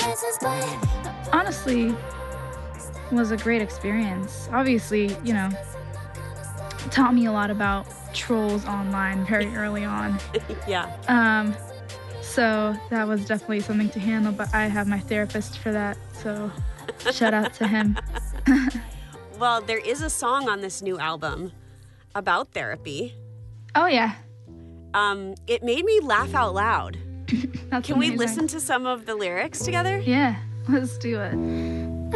Honestly, was a great experience. Obviously, taught me a lot about trolls online very early on. Yeah. So that was definitely something to handle, but I have my therapist for that, so shout out to him. Well, there is a song on this new album about therapy. Oh, yeah. It made me laugh out loud. That's Can we amazing. listen to some of the lyrics together? Yeah, let's do it.